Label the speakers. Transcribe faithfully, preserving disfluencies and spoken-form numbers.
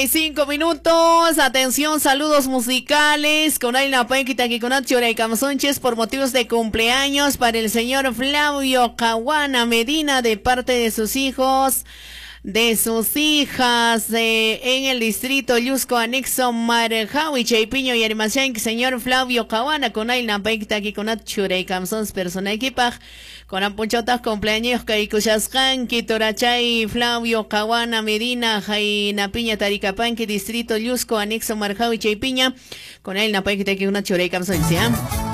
Speaker 1: Cinco minutos, atención, saludos musicales con Aina Paikita aquí con Achora y Camsonches por motivos de cumpleaños para el señor Flavio Caguana Medina de parte de sus hijos, de sus hijas eh, en el distrito Yusco Anexo Marjawi Chaipiño y Arimachain, señor Flavio Caguana con Aina Paikita aquí con Achora y Camsons persona equipaj con ampunchotas cumpleaños Kaikuyascan, Kitorachay, Flavio Caguana Medina, Jaina Piña Taricapanqui, distrito Yusco Anexo Marjawi Chaipiña con Aina Paikita aquí con Achora y Camsons, ¿sí?